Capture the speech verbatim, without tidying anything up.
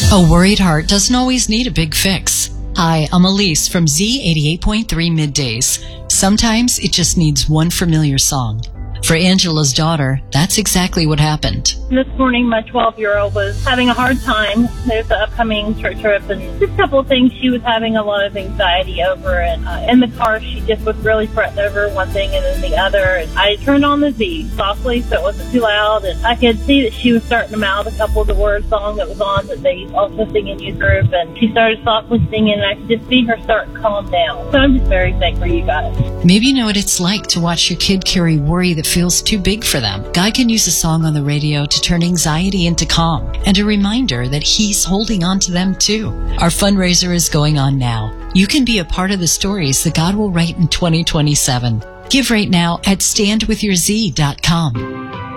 A worried heart doesn't always need a big fix. Hi, I'm Elise from Z eighty-eight point three Middays. Sometimes it just needs one familiar song. For Angela's daughter, that's exactly what happened. This morning, my twelve-year-old was having a hard time. There's the upcoming church trip, and just a couple of things she was having a lot of anxiety over. And uh, in the car, she just was really fretting over one thing and then the other. And I turned on the Z softly so it wasn't too loud, and I could see that she was starting to mouth a couple of the word song that was on that they also sing in youth group. And she started softly singing, and I could just see her start to calm down. So I'm just very thankful for you guys. Maybe you know what it's like to watch your kid carry worry that feels too big for them. God can use a song on the radio to turn anxiety into calm and a reminder that He's holding on to them too. Our fundraiser is going on now. You can be a part of the stories that God will write in twenty twenty-seven. Give right now at stand with your z dot com.